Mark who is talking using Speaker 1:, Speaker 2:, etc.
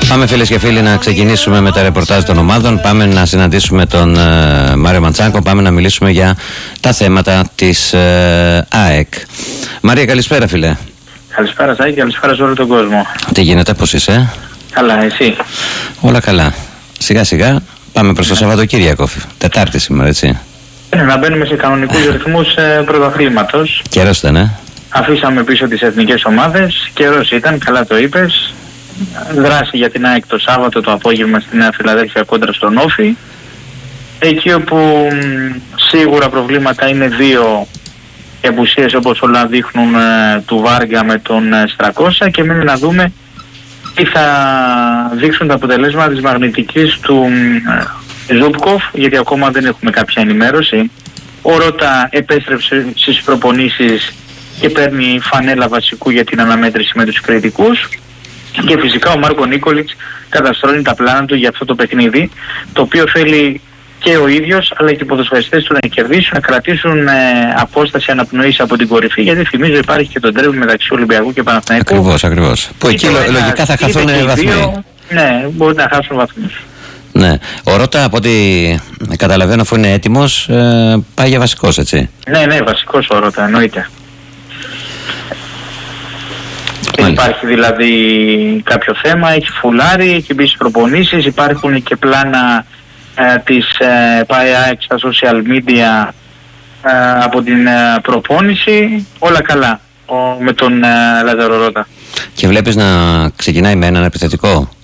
Speaker 1: Πάμε φίλες και φίλοι να ξεκινήσουμε με τα ρεπορτάζ των ομάδων. Πάμε να συναντήσουμε τον Μάριο Ματσάκο. Πάμε να μιλήσουμε για τα θέματα της ΑΕΚ. Μαρία, καλησπέρα φίλε.
Speaker 2: Καλησπέρα Σάκη, καλησπέρα σε όλο τον κόσμο.
Speaker 1: Τι γίνεται, πώς είσαι?
Speaker 2: Καλά, εσύ?
Speaker 1: Όλα καλά. Σιγά σιγά πάμε προς το Σαββατοκύριακο. Τετάρτη σήμερα, έτσι.
Speaker 2: Να μπαίνουμε σε κανονικούς ρυθμούς πρωταθλήματος.
Speaker 1: Καιρός ήταν,
Speaker 2: Αφήσαμε πίσω τις εθνικές ομάδες. Καιρός ήταν, καλά το είπες. Δράση για την ΑΕΚ το Σάββατο το απόγευμα στη Νέα Φιλαδέλφια κόντρα στον Όφη. Εκεί όπου σίγουρα προβλήματα είναι δύο απουσίες, όπως όλα δείχνουν, του Βάργα με τον Στρακώσα, και μένει να δούμε τι θα δείξουν τα αποτελέσματα της μαγνητικής του Ζούπκοφ, γιατί ακόμα δεν έχουμε κάποια ενημέρωση. Ο Ρώτα επέστρεψε στις προπονήσεις και παίρνει φανέλα βασικού για την αναμέτρηση με τους κριτικούς, και φυσικά ο Μάρκο Νίκολιτς καταστρώνει τα πλάνα του για αυτό το παιχνίδι, το οποίο θέλει και ο ίδιος αλλά και οι ποδοσφαιριστές του να κερδίσουν, να κρατήσουν απόσταση αναπνοής από την κορυφή, γιατί θυμίζω υπάρχει και το ντέρμπι μεταξύ Ολυμπιακού και Παναθηναϊκού.
Speaker 1: Ακριβώς. Που εκεί λογικά θα χαθούν βαθμοί.
Speaker 2: Ναι, μπορεί να χάσουν βαθμούς.
Speaker 1: Ναι. Ο Ρώτα, από ό,τι καταλαβαίνω, αφού είναι έτοιμος, πάει για βασικός, έτσι.
Speaker 2: Ναι, βασικός ο Ρώτα, εννοείται. Δεν υπάρχει δηλαδή κάποιο θέμα, έχει φουλάρει, έχει μπει στις προπονήσεις, υπάρχουν και πλάνα της ΠΑΕΑΕΚ στα social media από την προπόνηση, όλα καλά με τον Λάζαρο Ρώτα.
Speaker 1: Και βλέπεις να ξεκινάει με έναν επιθετικό.